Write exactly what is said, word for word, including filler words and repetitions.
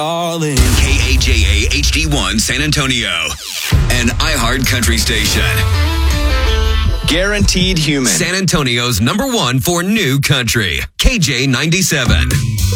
Darling. K A J A H D one San Antonio, an iHeart country station. Guaranteed human. San Antonio's number one for new country. K J ninety-seven.